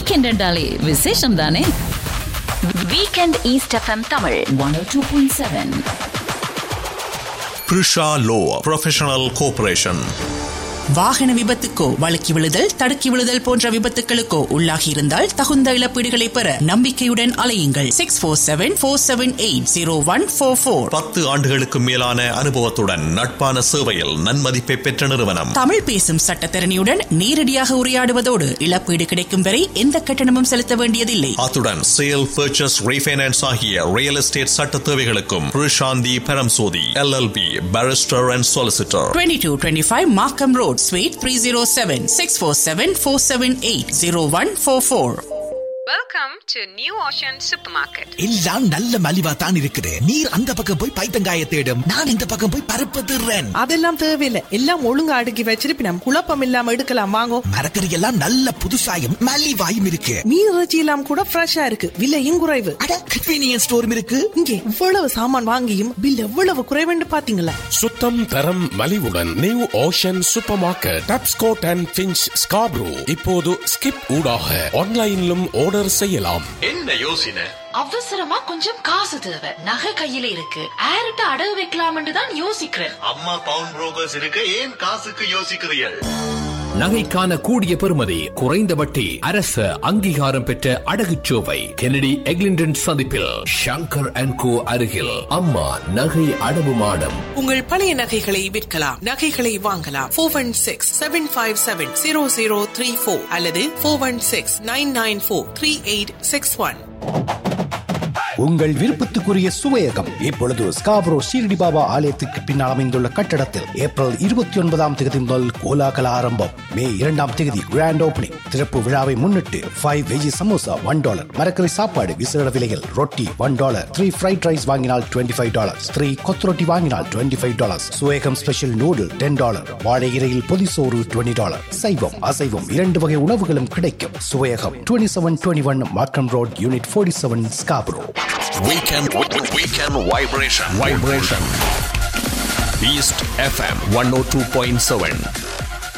Weekend என்றாலே விசேஷம் தானே. Weekend east FM Tamil 102.7. Prisha Law Professional Corporation. வாகன விபத்துக்கோ வழுக்கி விழுதல் தடுக்கி விழுதல் போன்ற விபத்துகளுக்கோ உள்ளாகி இருந்தால் தகுந்த இழப்பீடுகளை பெற நம்பிக்கையுடன் அலையுங்கள். 647-478-0144. 10 ஆண்டுகளுக்கு மேலான அனுபவத்துடன் நட்பான சேவையில் நன்மதிப்பை பெற்ற நிறுவனம். தமிழ் பேசும் சட்டத்தரணியுடன் நேரடியாக உரையாடுவதோடு இழப்பீடு கிடைக்கும் வரை எந்த கட்டணமும் செலுத்த வேண்டியதில்லை. அத்துடன் சேல், பர்ச்சேஸ், ரீஃபைனான்ஸ் ஆகிய ரியல் எஸ்டேட் சட்ட தேவைகளுக்கும் Prishanthi Paramsothy LLB Barrister and Solicitor. 2225 Markham Road, Suite 307, 647-478-0144. Welcome to New Ocean Supermarket. எல்லாம் நல்ல மலிவா தான் இருக்குது. நீர் அந்த பக்கம் போய் பைத்தங்காய தேடும், நான் இந்த பக்கம் போய் பருப்பு திருறேன். அதெல்லாம் தேவையில்லை, எல்லாம் ஒழுங்கா அடுக்கி வச்சிருப்பினம். குழப்பம் இல்லாம எடுக்கலாம் வாங்கோ. மரக்கறி எல்லாம் நல்ல புதுசாயும் மலிவாயும் இருக்கு. மீன் இறைச்சி எல்லாம் கூட ஃப்ரெஷ்ஷா இருக்கு, விலையும் குறைவு. அட கன்வீனியன்ஸ் ஸ்டோரும் இருக்கு. இங்கே இவ்வளவு சாமான் வாங்கியும் பில் எவ்வளவு குறைவுன்னு பாத்தீங்களா? சுத்தம் தரம் மலிவுடன் new ocean super market, Tapscott and pinch, Scarborough. இப்போது ஸ்கிப் ஊடாக ஆன்லைனிலும் ஆர்டர் செய்யலாம். என்ன யோசனை? அவசரமா கொஞ்சம் காசு தேவை, நகை கையில இருக்கு, யார்கிட்ட அடகு வைக்கலாம்னு தான் யோசிக்கிறேன். அம்மா பவுன் புரோக்கர்ஸ் இருக்கு, ஏன் காசுக்கு யோசிக்கிறீர்கள்? நகைக்கான கூடிய பெறுமதி, குறைந்த வட்டி, அரச அங்கீகாரம் பெற்ற அடகுச்சோவை கெனடி எக்லிண்டன் சந்திப்பில் ஷங்கர் அண்ட் கோ அருகில் அம்மா நகை அடவு மாடம். உங்கள் பழைய நகைகளை விற்கலாம், நகைகளை வாங்கலாம். 416-757-0034 அல்லது 416-994-3861. உங்கள் விருப்பத்துக்குரிய சுவையகம் இப்பொழுது ஸ்காப்ரோ ஷீரடி பாபா ஆலயத்துக்கு பின்னால் அமைந்துள்ள கட்டடத்தில் ஏப்ரல் 29 முதல் கோலாகல ஆரம்பம். மே 2 கிராண்ட் ஓபனிங். திறப்பு விழாவை முன்னிட்டு 5 வெஜி சமோசா $1, மரக்கறி சாப்பாடு விசேட விலையில், ரொட்டி $1, 3 ஃப்ரைட் ரைஸ் வாங்கினால் $25, 3 கொத்ரொட்டி வாங்கினால் $25, சுவேகம் ஸ்பெஷல் நூடுல் $10, வாழை இலையில் பொதிசோறு $20. சைவம் அசைவம் 2 வகை உணவுகளும் கிடைக்கும். சுவையகம் 2721 மார்க்கம் road, unit 47, Scarborough. Weekend vibration. East FM 102.7.